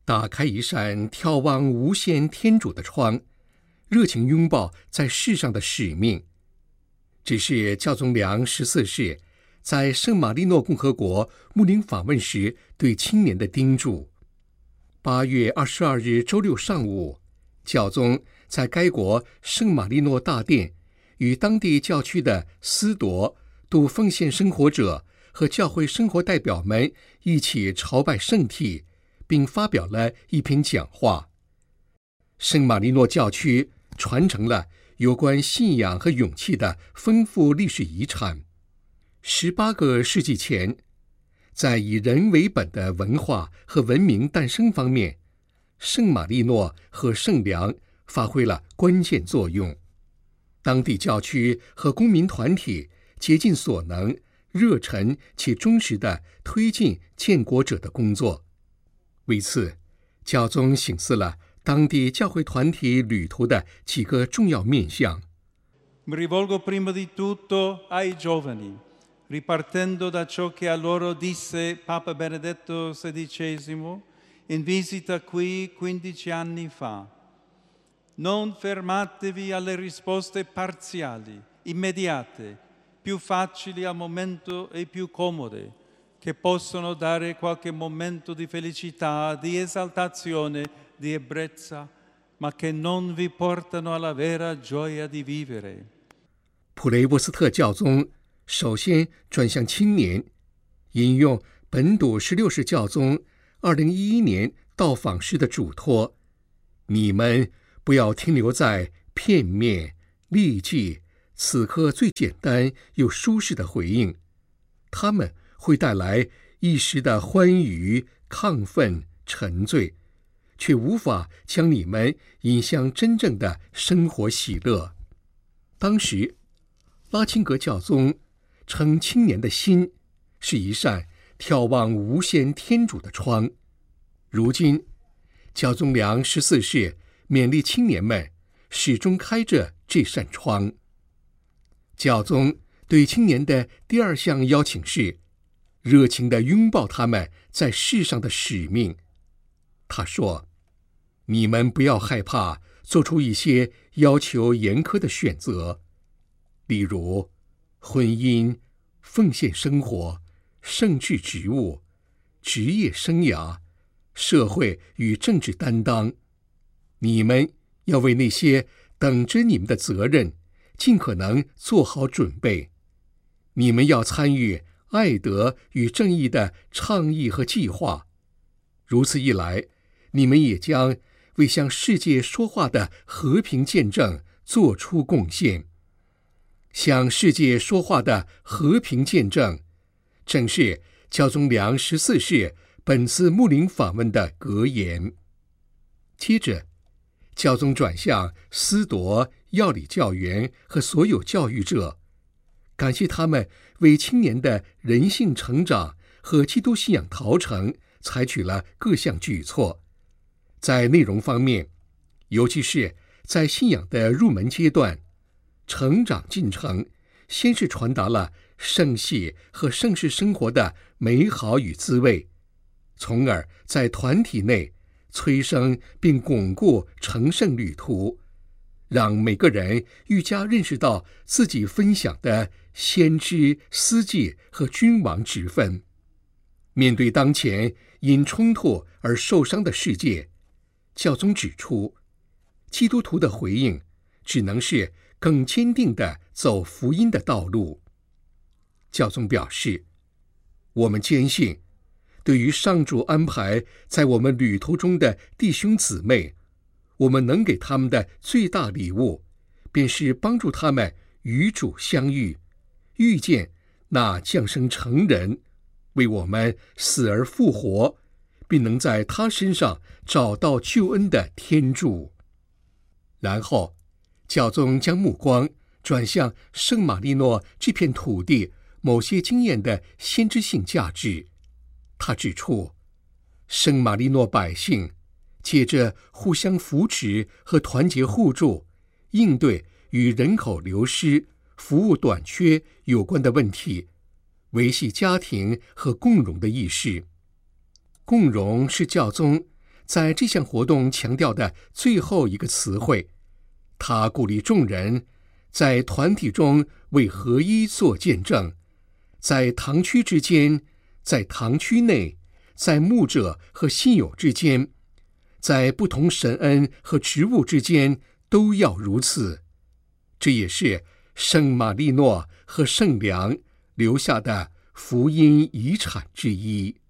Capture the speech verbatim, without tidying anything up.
打开一扇眺望无限天主的窗，热情拥抱在世上的使命。这是教宗良十四世在圣马力诺共和国牧灵访问时对青年的叮嘱。八月二十二日周六上午，教宗在该国圣马力诺大殿与当地教区的司铎、度奉献生活者和教会生活代表们一起朝拜圣体，并发表了一篇讲话。圣马力诺教区传承了有关信仰和勇气的丰富历史遗产。十八个世纪前，在以人为本的文化和文明诞生方面，圣马力诺和圣良发挥了关键作用。当地教区和公民团体竭尽所能，热忱且忠实地推进建国者的工作。为此，教宗省思了当地教会团体旅途的几个重要面向。 Mi rivolgo prima di tutto ai giovani, ripartendo da ciò che a loro disse Papa Benedetto sedicesimo in visita qui quindici anni fa. Non fermatevi alle risposte parziali, immediate, più facili al momento e più comode, che possono dare qualche momento di felicità, di esaltazione, di ebbrezza, ma che non vi portano alla vera gioia di vivere. 普雷沃斯特教宗首先转向青年，引用本笃十六世教宗二零一一年到访时的嘱托：你们不要停留在片面、立即、此刻最简单又舒适的回应，他们会带来一时的欢愉、亢奋、沉醉，却无法将你们引向真正的生活喜乐。当时，拉钦格教宗称青年的心是一扇眺望无限天主的窗。如今，教宗良十四世勉励青年们始终开着这扇窗。教宗对青年的第二项邀请是热情地拥抱他们在世上的使命。他说：你们不要害怕做出一些要求严苛的选择，例如婚姻、奉献生活、圣职职务、职业生涯、社会与政治担当。你们要为那些等着你们的责任尽可能做好准备。你们要参与爱德与正义的倡议和计划，如此一来，你们也将为向世界说话的和平见证做出贡献。向世界说话的和平见证，正是教宗良十四世本次牧灵访问的格言。接着，教宗转向司铎、要理教员和所有教育者，感谢他们为青年的人性成长和基督信仰陶成采取了各项举措。在内容方面，尤其是在信仰的入门阶段，成长进程先是传达了圣系和圣事生活的美好与滋味，从而在团体内催生并巩固成圣旅途，让每个人愈加认识到自己分享的先知、司祭和君王职分。面对当前因冲突而受伤的世界，教宗指出，基督徒的回应只能是更坚定地走福音的道路。教宗表示，我们坚信，对于上主安排在我们旅途中的弟兄姊妹，我们能给他们的最大礼物，便是帮助他们与主相遇，遇见那降生成人，为我们死而复活，并能在他身上找到救恩的天助。然后，教宗将目光转向圣马力诺这片土地某些经验的先知性价值。他指出，圣马力诺百姓借着互相扶持和团结互助，应对与人口流失、服务短缺有关的问题，维系家庭和共荣的意识。共荣是教宗在这项活动强调的最后一个词汇，他鼓励众人在团体中为合一做见证，在堂区之间，在堂区内，在牧者和信友之间，在不同神恩和职务之间都要如此。这也是圣马利诺和圣良留下的福音遗产之一。